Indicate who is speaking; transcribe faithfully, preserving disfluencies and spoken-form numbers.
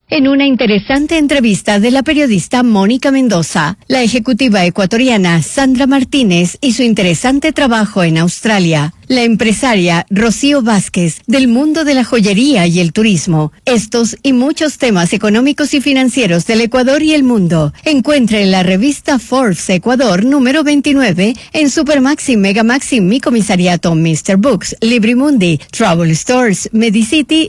Speaker 1: En una interesante entrevista de la periodista Mónica Mendoza, la ejecutiva ecuatoriana Sandra Martínez y su interesante trabajo en Australia, la empresaria Rocío Vázquez del mundo de la joyería y el turismo, estos y muchos temas económicos y financieros del Ecuador y el mundo, encuentre en la revista Forbes Ecuador número veintinueve en Supermaxi, Megamaxi, Mi Comisariato, mister Books, Librimundi, Travel Stores, Medicity